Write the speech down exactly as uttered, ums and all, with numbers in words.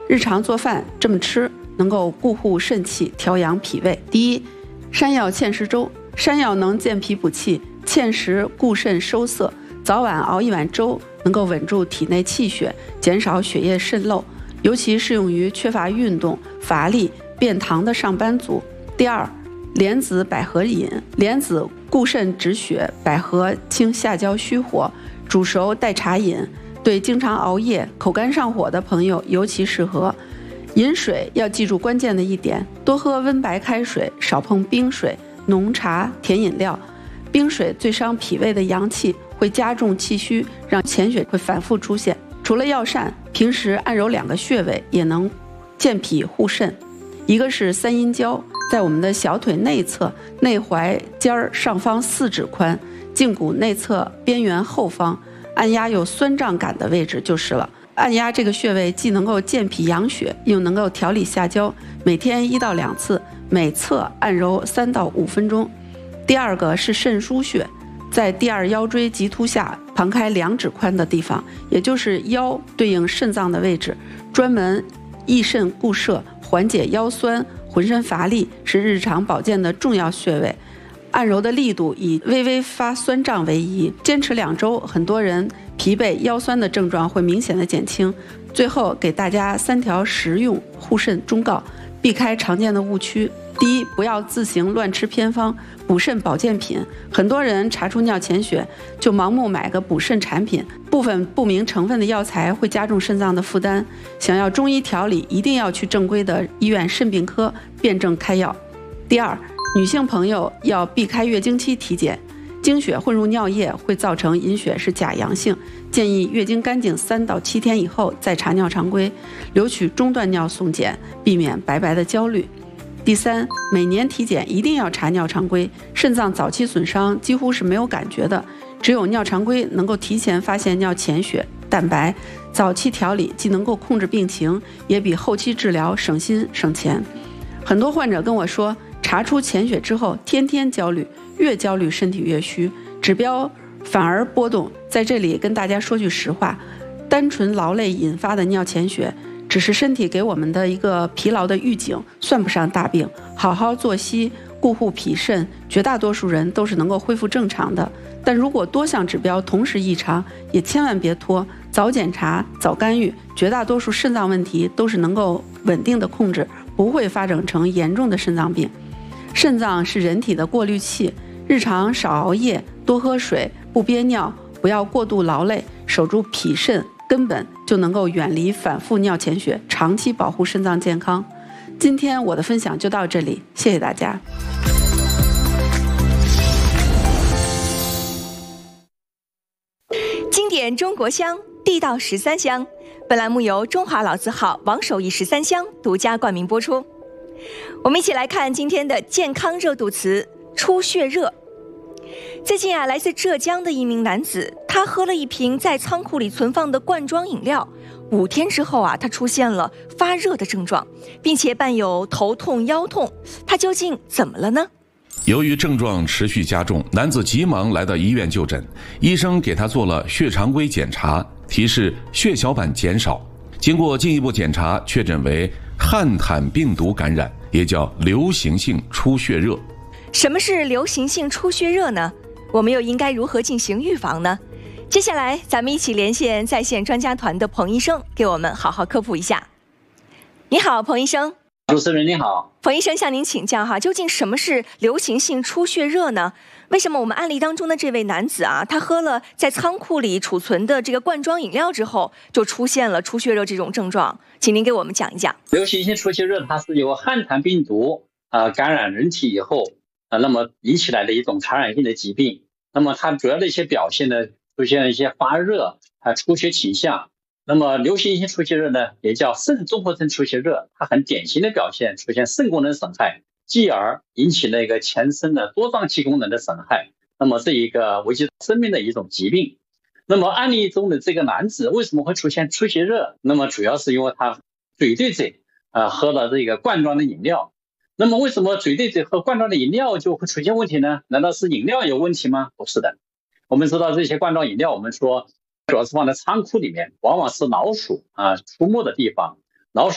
日常做饭这么吃，能够固护肾气，调养脾胃。第一，山药芡实粥。山药能健脾补气，芡实固肾收涩，早晚熬一碗粥，能够稳住体内气血，减少血液渗漏，尤其适用于缺乏运动、乏力、便溏的上班族。第二，莲子百合饮。莲子固肾止血，百合清下焦虚火，煮熟代茶饮，对经常熬夜、口干上火的朋友尤其适合。饮水要记住关键的一点，多喝温白开水，少碰冰水、浓茶、甜饮料。冰水最伤脾胃的阳气，会加重气虚，让潜血会反复出现。除了药膳，平时按揉两个穴位也能健脾护肾。一个是三阴交，在我们的小腿内侧内踝尖儿上方四指宽，胫骨内侧边缘后方，按压有酸胀感的位置就是了。按压这个穴位既能够健脾养血，又能够调理下焦，每天一到两次，每侧按揉三到五分钟。第二个是肾腧穴，在第二腰椎棘突下旁开两指宽的地方，也就是腰对应肾脏的位置，专门益肾固摄，缓解腰酸、浑身乏力，是日常保健的重要穴位。按揉的力度以微微发酸胀为宜，坚持两周，很多人疲惫腰酸的症状会明显的减轻。最后给大家三条实用护肾忠告，避开常见的误区。第一，不要自行乱吃偏方、补肾保健品。很多人查出尿潜血就盲目买个补肾产品，部分不明成分的药材会加重肾脏的负担。想要中医调理，一定要去正规的医院肾病科辩证开药。第二，女性朋友要避开月经期体检，经血混入尿液会造成隐血是假阳性，建议月经干净三到七天以后再查尿常规，留取中断尿送检，避免白白的焦虑。第三，每年体检一定要查尿常规，肾脏早期损伤几乎是没有感觉的，只有尿常规能够提前发现尿潜血、蛋白，早期调理既能够控制病情，也比后期治疗省心省钱。很多患者跟我说，查出潜血之后天天焦虑，越焦虑身体越虚，指标反而波动。在这里跟大家说句实话，单纯劳累引发的尿潜血只是身体给我们的一个疲劳的预警，算不上大病。好好作息，固护脾肾，绝大多数人都是能够恢复正常的。但如果多项指标同时异常，也千万别拖，早检查早干预，绝大多数肾脏问题都是能够稳定的控制，不会发展成严重的肾脏病。肾脏是人体的过滤器，日常少熬夜，多喝水，不憋尿，不要过度劳累，守住脾肾根本，就能够远离反复尿潜血，长期保护肾脏健康。今天我的分享就到这里，谢谢大家。 经典中国香，地道十三香。本栏目由中华老字号王守义十三香独家冠名播出。我们一起来看今天的健康热度词——出血热。最近啊，来自浙江的一名男子，他喝了一瓶在仓库里存放的罐装饮料，五天之后啊，他出现了发热的症状，并且伴有头痛、腰痛。他究竟怎么了呢？ 由于症状持续加重，男子急忙来到医院就诊，医生给他做了血常规检查，提示血小板减少。经过进一步检查，确诊为汉坦病毒感染，也叫流行性出血热。 什么是流行性出血热呢？我们又应该如何进行预防呢？接下来咱们一起连线在线专家团的彭医生，给我们好好科普一下。你好，彭医生。 主持人你好。 彭医生向您请教哈，究竟什么是流行性出血热呢？为什么我们案例当中的这位男子啊，他喝了在仓库里储存的这个罐装饮料之后，就出现了出血热这种症状？请您给我们讲一讲。 流行性出血热它是由汉坦病毒呃感染人体以后呃那么引起来的一种传染性的疾病。那么它主要的一些表现呢，出现了一些发热还出血倾向。那么流行性出血热呢，也叫肾综合征出血热，它很典型的表现出现肾功能损害，继而引起那个全身的多脏器功能的损害。那么这一个危及生命的一种疾病。那么案例中的这个男子为什么会出现出血热？那么主要是因为他嘴对嘴啊、呃、喝了这个罐装的饮料。那么为什么嘴对嘴喝罐装的饮料就会出现问题呢？难道是饮料有问题吗？不是的。我们知道这些罐装饮料，我们说主要是放在仓库里面，往往是老鼠啊出没的地方。